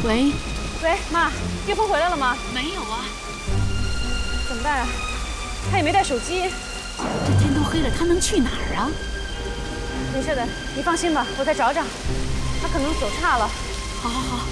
喂， 喂，妈，岳峰回来了吗？ 没有啊。 怎么办啊？他也没带手机。 这天都黑了，他能去哪儿啊？ 没事的，你放心吧，我再找找。他可能走岔了。 好好好。